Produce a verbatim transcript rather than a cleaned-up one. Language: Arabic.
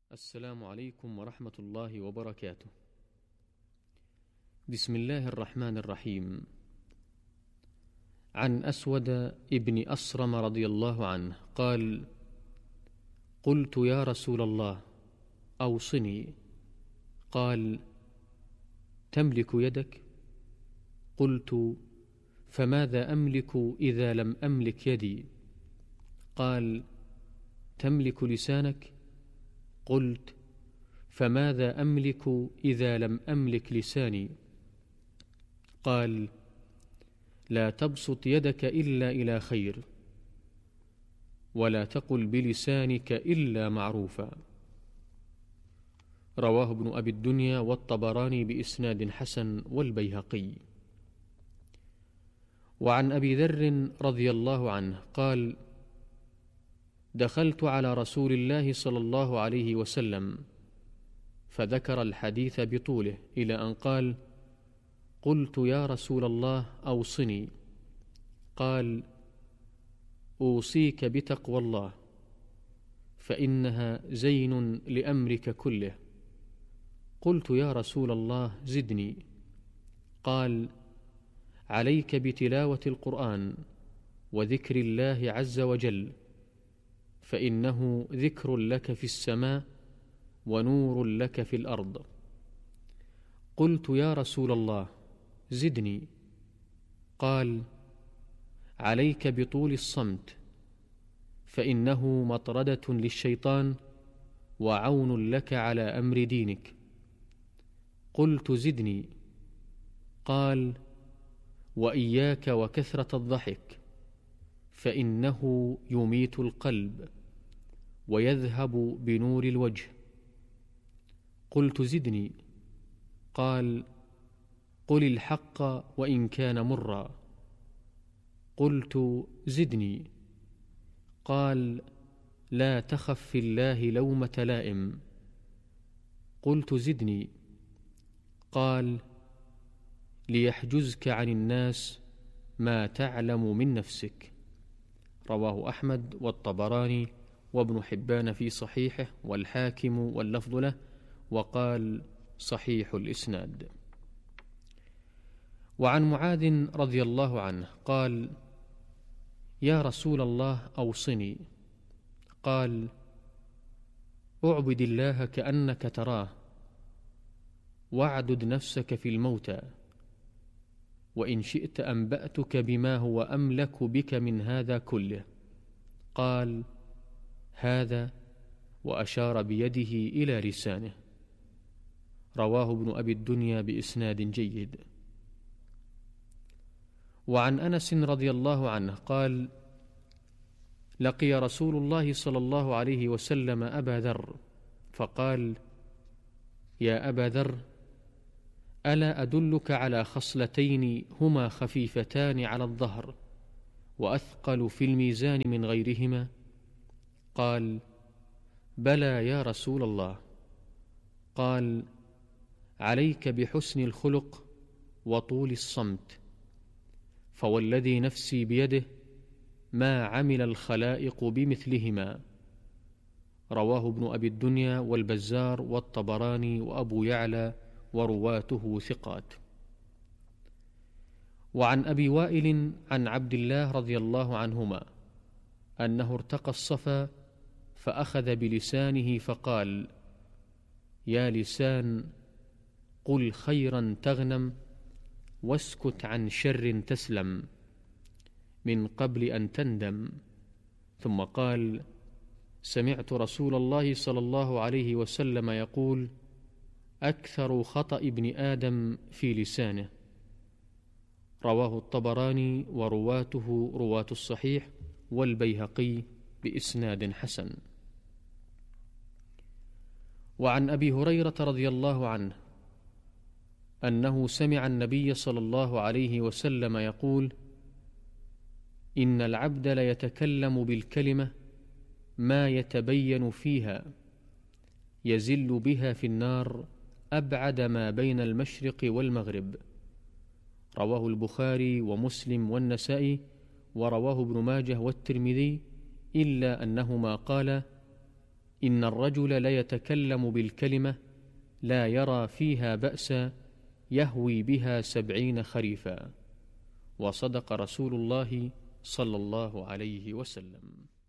السلام عليكم ورحمة الله وبركاته. بسم الله الرحمن الرحيم. عن أسود ابن أصرم رضي الله عنه قال: قلت يا رسول الله أوصني. قال: تملك يدك؟ قلت: فماذا أملك إذا لم أملك يدي؟ قال: تملك لسانك؟ قلت: فماذا أملك إذا لم أملك لساني؟ قال: لا تبسط يدك إلا إلى خير، ولا تقل بلسانك إلا معروفا. رواه ابن أبي الدنيا والطبراني بإسناد حسن والبيهقي. وعن أبي ذر رضي الله عنه قال: دخلت على رسول الله صلى الله عليه وسلم فذكر الحديث بطوله إلى أن قال: قلت يا رسول الله أوصني. قال: أوصيك بتقوى الله، فإنها زين لأمرك كله. قلت يا رسول الله زدني. قال: عليك بتلاوة القرآن وذكر الله عز وجل، فإنه ذكر لك في السماء ونور لك في الأرض. قلت يا رسول الله زدني. قال: عليك بطول الصمت، فإنه مطردة للشيطان وعون لك على أمر دينك. قلت زدني. قال: وإياك وكثرة الضحك، فإنه يميت القلب ويذهب بنور الوجه. قلت زدني. قال: قل الحق وإن كان مرا. قلت زدني. قال: لا تخف في الله لومة لائم. قلت زدني. قال: ليحجزك عن الناس ما تعلم من نفسك. رواه أحمد والطبراني وابن حبان في صحيحه والحاكم واللفظ له، وقال: صحيح الإسناد. وعن معاذ رضي الله عنه قال: يا رسول الله أوصني. قال: اعبد الله كأنك تراه، واعدد نفسك في الموتى، وإن شئت أنبأتك بما هو أملك بك من هذا كله. قال: هذا، وأشار بيده إلى لسانه. رواه ابن أبي الدنيا بإسناد جيد. وعن أنس رضي الله عنه قال: لقي رسول الله صلى الله عليه وسلم أبا ذر فقال: يا أبا ذر، ألا أدلك على خصلتين هما خفيفتان على الظهر وأثقل في الميزان من غيرهما؟ قال: بلى يا رسول الله. قال: عليك بحسن الخلق وطول الصمت، فوالذي نفسي بيده ما عمل الخلائق بمثلهما. رواه ابن أبي الدنيا والبزار والطبراني وأبو يعلى، ورواته ثقات. وعن أبي وائل عن عبد الله رضي الله عنهما أنه ارتقى الصفا فأخذ بلسانه فقال: يا لسان، قل خيرا تغنم، واسكت عن شر تسلم، من قبل أن تندم. ثم قال: سمعت رسول الله صلى الله عليه وسلم يقول: أكثر خطأ ابن آدم في لسانه. رواه الطبراني ورواته رواة الصحيح والبيهقي بإسناد حسن. وعن أبي هريرة رضي الله عنه أنه سمع النبي صلى الله عليه وسلم يقول: إن العبد ليتكلم بالكلمة ما يتبين فيها، يزل بها في النار أبعد ما بين المشرق والمغرب. رواه البخاري ومسلم والنسائي، ورواه ابن ماجه والترمذي، إلا أنهما قالا: إن الرجل ليتكلم بالكلمة لا يرى فيها بأسا يهوي بها سبعين خريفا. وصدق رسول الله صلى الله عليه وسلم.